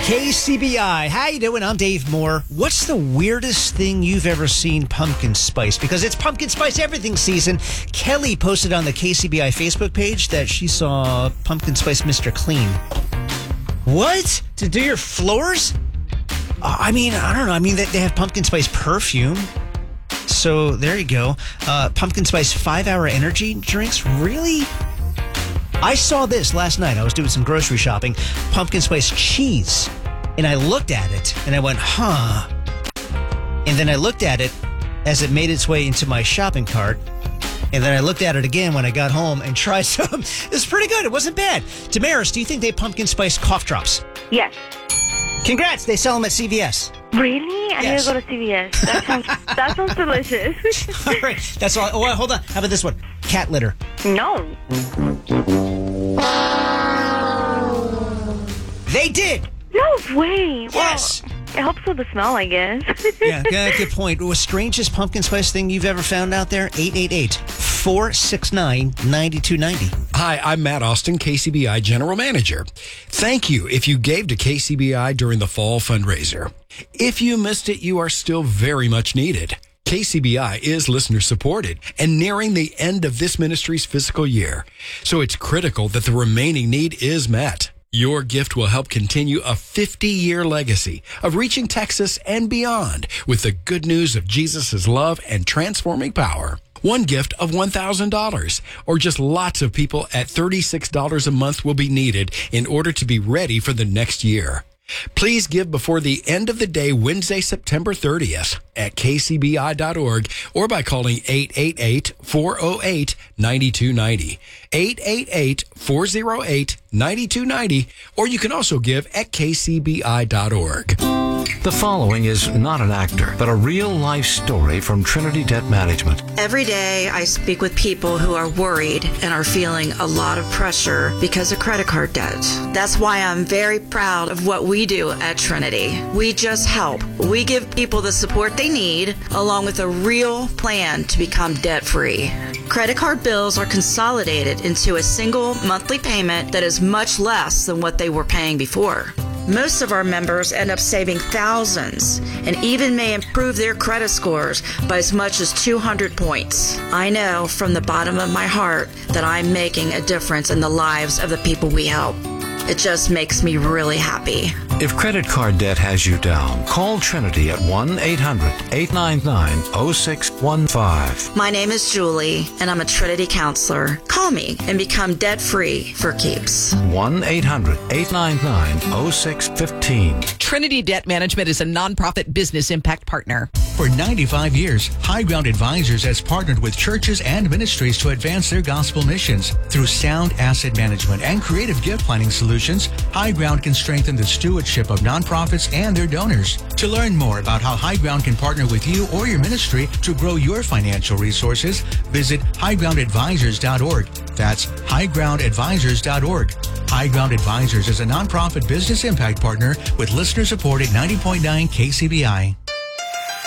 KCBI. How you doing? I'm Dave Moore. What's the weirdest thing you've ever seen pumpkin spice? Because it's pumpkin spice everything season. Kelly posted on the KCBI Facebook page that she saw pumpkin spice Mr. Clean. What? To do your floors? I don't know. They have pumpkin spice perfume. So there you go. Pumpkin spice 5-hour energy drinks? Really? I saw this last night. I was doing some grocery shopping. Pumpkin spice cheese. And I looked at it and I went, huh. And then I looked at it as it made its way into my shopping cart. And then I looked at it again when I got home and tried some. It was pretty good. It wasn't bad. Damaris, do you think they have pumpkin spice cough drops? Yes. Congrats. They sell them at CVS. Really? I need to go to CVS. That sounds delicious. All right. That's all. Oh, hold on. How about this one? Cat litter. No. They did. No way. Yes. Well, it helps with the smell, I guess. Yeah, good point. What's the strangest pumpkin spice thing you've ever found out there? 888-469-9290. Hi, I'm Matt Austin, KCBI General Manager. Thank you if you gave to KCBI during the fall fundraiser. If you missed it, you are still very much needed. KCBI is listener supported and nearing the end of this ministry's fiscal year. So it's critical that the remaining need is met. Your gift will help continue a 50-year legacy of reaching Texas and beyond with the good news of Jesus' love and transforming power. One gift of $1,000 or just lots of people at $36 a month will be needed in order to be ready for the next year. Please give before the end of the day, Wednesday, September 30th at kcbi.org or by calling 888-408-9290. 888-408-9290, or you can also give at kcbi.org. The following is not an actor, but a real-life story from Trinity Debt Management. Every day I speak with people who are worried and are feeling a lot of pressure because of credit card debt. That's why I'm very proud of what we do at Trinity. We just help. We give people the support they need, along with a real plan to become debt-free. Credit card bills are consolidated into a single monthly payment that is much less than what they were paying before. Most of our members end up saving thousands and even may improve their credit scores by as much as 200 points. I know from the bottom of my heart that I'm making a difference in the lives of the people we help. It just makes me really happy. If credit card debt has you down, call Trinity at 1-800-899-0615. My name is Julie, and I'm a Trinity counselor. Call me and become debt-free for keeps. 1-800-899-0615. Trinity Debt Management is a nonprofit business impact partner. For 95 years, High Ground Advisors has partnered with churches and ministries to advance their gospel missions. Through sound asset management and creative gift planning solutions, High Ground can strengthen the stewardship of nonprofits and their donors. To learn more about how High Ground can partner with you or your ministry to grow your financial resources, visit highgroundadvisors.org. That's highgroundadvisors.org. High Ground Advisors is a nonprofit business impact partner with listener support at 90.9 KCBI.